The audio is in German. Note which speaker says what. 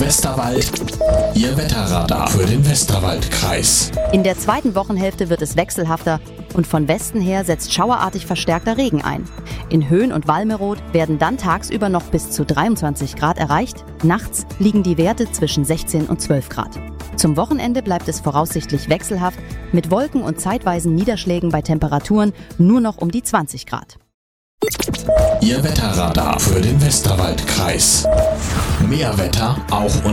Speaker 1: Westerwald, Ihr Wetterradar für den Westerwaldkreis.
Speaker 2: In der zweiten Wochenhälfte wird es wechselhafter und von Westen her setzt schauerartig verstärkter Regen ein. In Höhen und Walmeroth werden dann tagsüber noch bis zu 23 Grad erreicht. Nachts liegen die Werte zwischen 16 und 12 Grad. Zum Wochenende bleibt es voraussichtlich wechselhaft mit Wolken und zeitweisen Niederschlägen bei Temperaturen nur noch um die 20 Grad.
Speaker 1: Ihr Wetterradar für den Westerwaldkreis. Mehr Wetter auch